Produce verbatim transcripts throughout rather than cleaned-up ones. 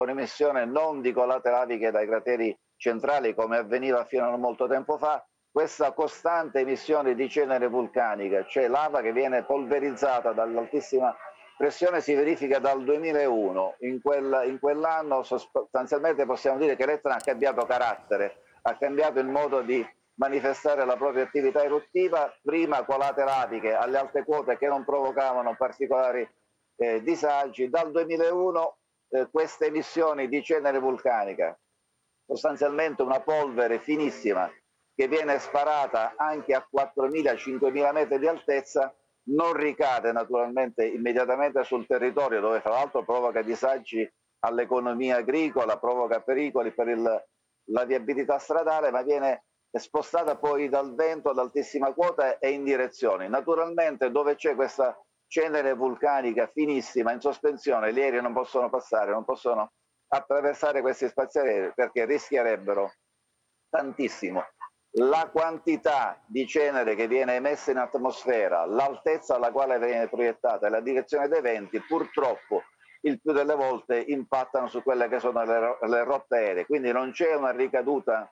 un'emissione non di colate laviche dai crateri centrali come avveniva fino a non molto tempo fa, questa costante emissione di cenere vulcanica, cioè lava che viene polverizzata dall'altissima pressione, si verifica dal duemilauno. In, quel, in quell'anno sostanzialmente possiamo dire che l'Etna ha cambiato carattere, ha cambiato il modo di manifestare la propria attività eruttiva, prima colate laviche alle alte quote che non provocavano particolari eh, disagi. Dal duemilauno eh, queste emissioni di cenere vulcanica, sostanzialmente una polvere finissima che viene sparata anche a quattromila cinquemila metri di altezza, non ricade naturalmente immediatamente sul territorio, dove fra l'altro provoca disagi all'economia agricola, provoca pericoli per il, la viabilità stradale, ma viene spostata poi dal vento ad altissima quota e in direzioni. Naturalmente dove c'è questa cenere vulcanica finissima in sospensione, gli aerei non possono passare, non possono attraversare questi spazi aerei perché rischierebbero tantissimo. La quantità di cenere che viene emessa in atmosfera, l'altezza alla quale viene proiettata e la direzione dei venti, purtroppo il più delle volte impattano su quelle che sono le, le rotte aeree, quindi non c'è una ricaduta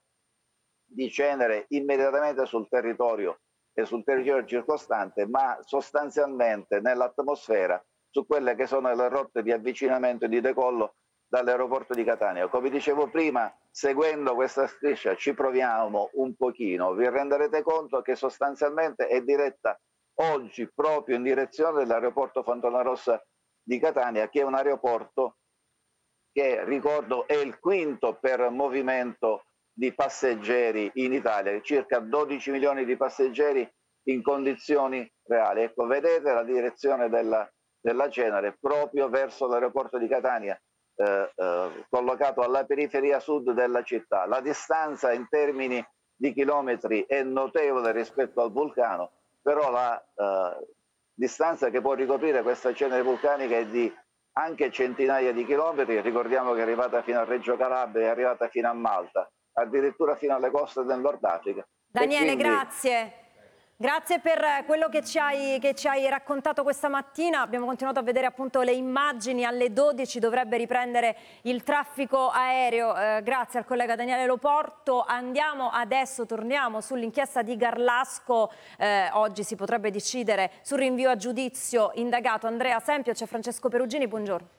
di cenere immediatamente sul territorio e sul territorio circostante, ma sostanzialmente nell'atmosfera su quelle che sono le rotte di avvicinamento e di decollo dall'aeroporto di Catania. Come dicevo prima, seguendo questa striscia ci proviamo un pochino, vi renderete conto che sostanzialmente è diretta oggi proprio in direzione dell'aeroporto Fontanarossa di Catania, che è un aeroporto che, ricordo, è il quinto per movimento di passeggeri in Italia, circa dodici milioni di passeggeri in condizioni reali. Ecco, vedete la direzione della, della cenere proprio verso l'aeroporto di Catania, Eh, eh, collocato alla periferia sud della città. La distanza in termini di chilometri è notevole rispetto al vulcano, però la eh, distanza che può ricoprire questa cenere vulcanica è di anche centinaia di chilometri. Ricordiamo che è arrivata fino a Reggio Calabria, è arrivata fino a Malta, addirittura fino alle coste del Nord Africa. Daniele, quindi... grazie. Grazie per quello che ci, hai, che ci hai raccontato questa mattina. Abbiamo continuato a vedere appunto le immagini. Alle dodici dovrebbe riprendere il traffico aereo. Eh, grazie al collega Daniele Loporto. Andiamo adesso, torniamo sull'inchiesta di Garlasco. Eh, oggi si potrebbe decidere sul rinvio a giudizio. Indagato Andrea Sempio, c'è Francesco Perugini, buongiorno.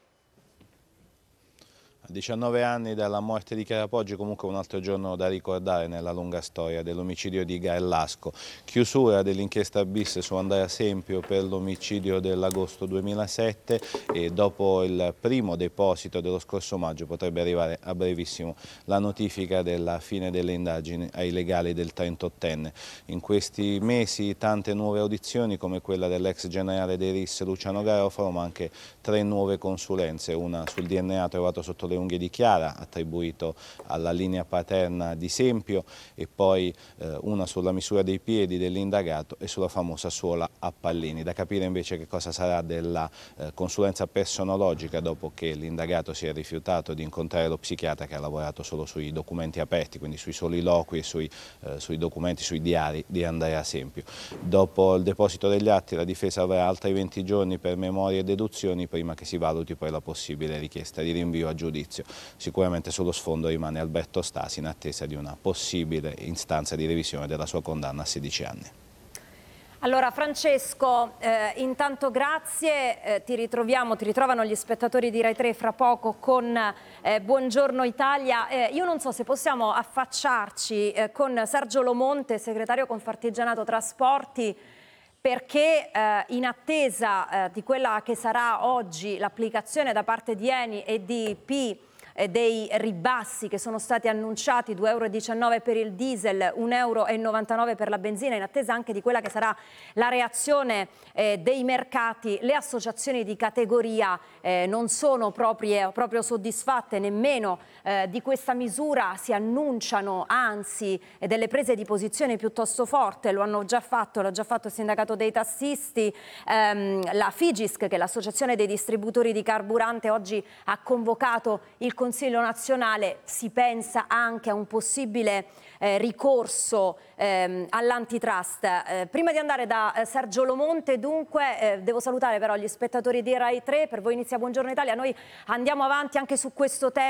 diciannove anni dalla morte di Chiara Poggi, comunque un altro giorno da ricordare nella lunga storia dell'omicidio di Garlasco. Chiusura dell'inchiesta bis su Andrea Sempio per l'omicidio dell'agosto duemilasette, e dopo il primo deposito dello scorso maggio potrebbe arrivare a brevissimo la notifica della fine delle indagini ai legali del trentottenne. In questi mesi tante nuove audizioni, come quella dell'ex generale dei R I S Luciano Garofalo, ma anche tre nuove consulenze, una sul D N A trovato sotto le unghie di Chiara, attribuito alla linea paterna di Sempio, e poi eh, una sulla misura dei piedi dell'indagato e sulla famosa suola a pallini. Da capire invece che cosa sarà della eh, consulenza personologica, dopo che l'indagato si è rifiutato di incontrare lo psichiatra che ha lavorato solo sui documenti aperti, quindi sui soliloqui e sui, eh, sui documenti, sui diari di Andrea Sempio. Dopo il deposito degli atti la difesa avrà altri venti giorni per memorie e deduzioni prima che si valuti poi la possibile richiesta di rinvio a giudizio. Sicuramente sullo sfondo rimane Alberto Stasi in attesa di una possibile istanza di revisione della sua condanna a sedici anni. Allora Francesco, eh, intanto grazie, eh, ti ritroviamo, ti ritrovano gli spettatori di Rai tre fra poco con eh, Buongiorno Italia. Eh, io non so se possiamo affacciarci eh, con Sergio Lomonte, segretario Confartigianato Trasporti, perché eh, in attesa eh, di quella che sarà oggi l'applicazione da parte di Eni e di P eh, dei ribassi che sono stati annunciati, due euro e diciannove per il diesel, un euro e novantanove per la benzina, in attesa anche di quella che sarà la reazione eh, dei mercati, le associazioni di categoria eh, non sono proprio, proprio soddisfatte nemmeno eh, di questa misura, si annunciano anzi eh, delle prese di posizione piuttosto forti, lo hanno già fatto, l'ha già fatto il sindacato dei tassisti, ehm, la Figisc, che è l'associazione dei distributori di carburante, oggi ha convocato il Consiglio nazionale si pensa anche a un possibile eh, ricorso ehm, all'antitrust. Eh, prima di andare da eh, Sergio Lomonte, dunque, eh, devo salutare però gli spettatori di Rai tre. Per voi inizia Buongiorno Italia, noi andiamo avanti anche su questo tema.